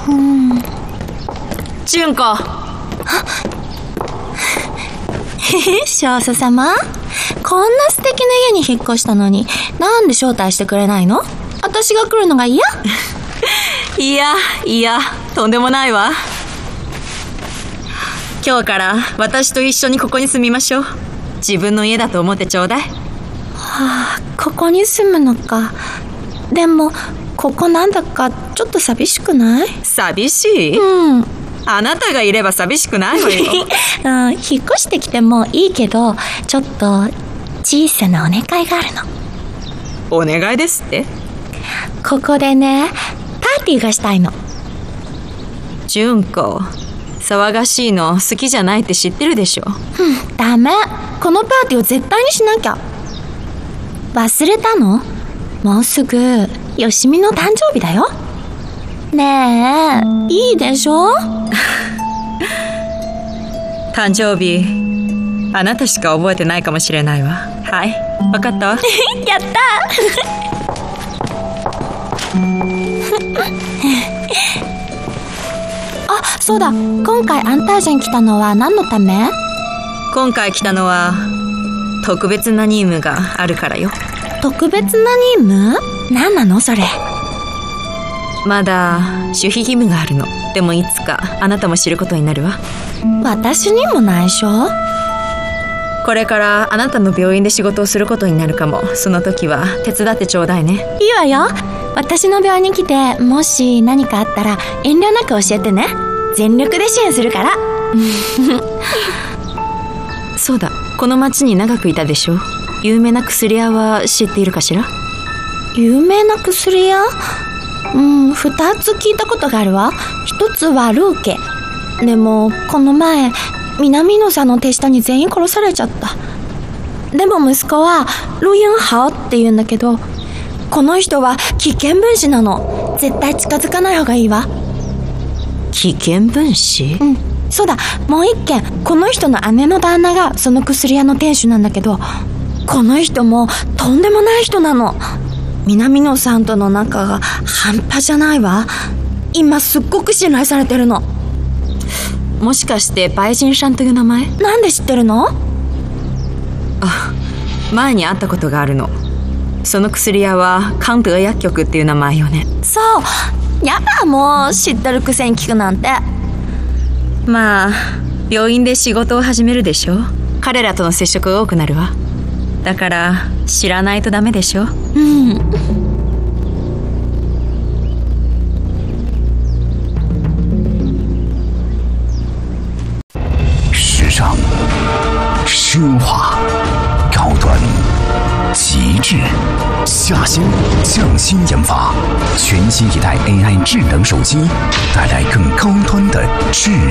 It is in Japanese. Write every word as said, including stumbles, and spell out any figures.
うん純子少佐様、こんな素敵な家に引っ越したのになんで招待してくれないの？私が来るのが嫌？ いやいや、とんでもないわ。今日から私と一緒にここに住みましょう。自分の家だと思ってちょうだい。 はあ、ここに住むのか。でもここなんだかちょっと寂しくない？ 寂しい？ うんあなたがいれば寂しくないわよ。 うん、引っ越してきてもいいけど、ちょっと小さなお願いがあるの。 お願いですって？ ここでね、パーティーがしたいの。 純子、騒がしいの好きじゃないって知ってるでしょ。 うん、ダメ。このパーティーを絶対にしなきゃ。忘れたの？もうすぐよしみの誕生日だよ。ねえ、いいでしょ？ 誕生日、あなたしか覚えてないかもしれないわ。はい、わかったわ。 やったあ、そうだ、今回アンタージェン来たのは何のため？ 今回来たのは特別な任務があるからよ。 特別な任務？何なのそれ？ まだ守秘義務があるの。でもいつかあなたも知ることになるわ。 私にも内緒？ これからあなたの病院で仕事をすることになるかも。その時は手伝ってちょうだいね。 いいわよ。私の病院に来て、もし何かあったら遠慮なく教えてね。全力で支援するから。 そうだ、この町に長くいたでしょ。有名な薬屋は知っているかしら？ 有名な薬屋？うん、二つ聞いたことがあるわ。一つはルーケ。でもこの前南野さんの手下に全員殺されちゃった。でも息子はルユンハオって言うんだけど、この人は危険分子なの。絶対近づかない方がいいわ。 危険分子？ うん、そうだ、もう一件。この人の姉の旦那がその薬屋の店主なんだけど、この人もとんでもない人なの。南野さんとの仲が半端じゃないわ。今すっごく信頼されてるの。 もしかしてバイジンさんという名前？ なんで知ってるの？ あ、前に会ったことがあるの。その薬屋は関德薬局っていう名前よね。 そう。やだ、もう知ってるくせに聞くなんて。 まあ病院で仕事を始めるでしょ。彼らとの接触が多くなるわ。だから知らないとダメでしょ。 うん。 时尚、奢华、高端、极致、下乡、匠心研发，全新一代 A I 智能手机，带来更高端的智